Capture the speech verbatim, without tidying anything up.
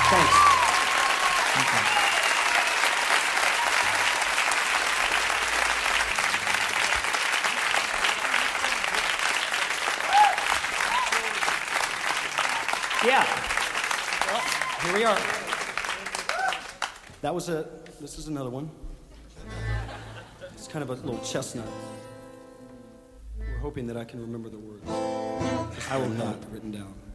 Thanks. Yeah. Well, here we are. That was a, this is another one. It's kind of a little chestnut. We're hoping that I can remember the words. I will not written down.